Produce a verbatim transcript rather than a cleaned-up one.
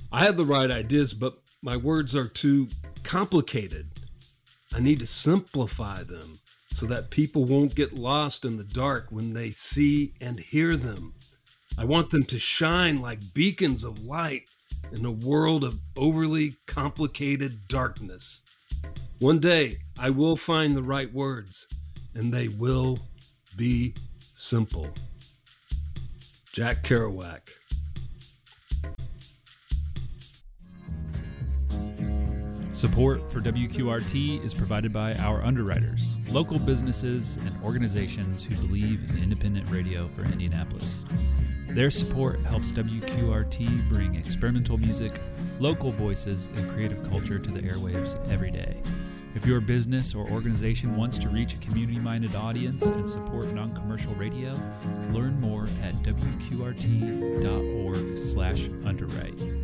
I have the right ideas, but my words are too complicated. I need to simplify them so that people won't get lost in the dark when they see and hear them. I want them to shine like beacons of light in a world of overly complicated darkness. One day, I will find the right words, and they will be simple. Jack Kerouac. Support for W Q R T is provided by our underwriters, local businesses and organizations who believe in independent radio for Indianapolis. Their support helps W Q R T bring experimental music, local voices, and creative culture to the airwaves every day. If your business or organization wants to reach a community-minded audience and support non-commercial radio, learn more at W Q R T dot org slash underwrite.